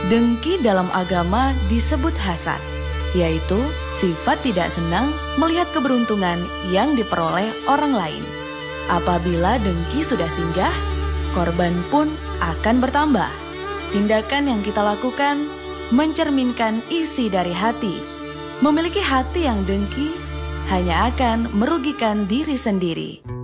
Dengki dalam agama disebut hasad, yaitu sifat tidak senang melihat keberuntungan yang diperoleh orang lain. Apabila dengki sudah singgah, korban pun akan bertambah. Tindakan yang kita lakukan mencerminkan isi dari hati. Memiliki hati yang dengki hanya akan merugikan diri sendiri.